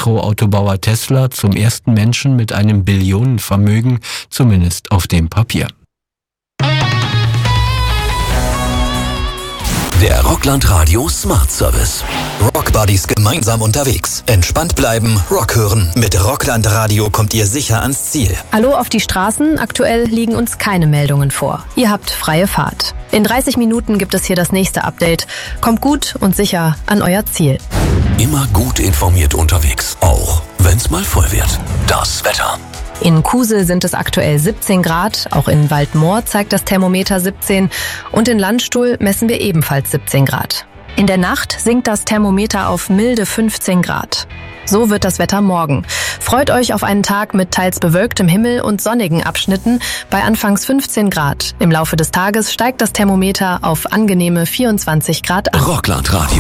Elektroautobauer Tesla zum ersten Menschen mit einem Billionenvermögen, zumindest auf dem Papier. Der Rockland Radio Smart Service. Rock Buddies gemeinsam unterwegs. Entspannt bleiben, Rock hören. Mit Rockland Radio kommt ihr sicher ans Ziel. Hallo auf die Straßen. Aktuell liegen uns keine Meldungen vor. Ihr habt freie Fahrt. In 30 Minuten gibt es hier das nächste Update. Kommt gut und sicher an euer Ziel. Immer gut informiert unterwegs. Auch wenn's mal voll wird. Das Wetter. In Kusel sind es aktuell 17 Grad, auch in Waldmoor zeigt das Thermometer 17 und in Landstuhl messen wir ebenfalls 17 Grad. In der Nacht sinkt das Thermometer auf milde 15 Grad. So wird das Wetter morgen. Freut euch auf einen Tag mit teils bewölktem Himmel und sonnigen Abschnitten bei anfangs 15 Grad. Im Laufe des Tages steigt das Thermometer auf angenehme 24 Grad an. Rockland Radio.